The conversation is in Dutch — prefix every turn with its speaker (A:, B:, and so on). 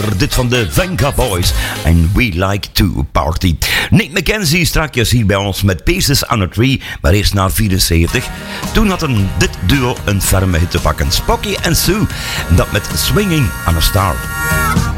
A: dit van de Venga Boys. En We Like to Party. Nick McKenzie strakjes hier bij ons met Pieces on a Tree. Maar eerst na 74. Toen hadden dit duo een ferme hit te pakken. Spocky en Sue. En dat met Swinging on a Star.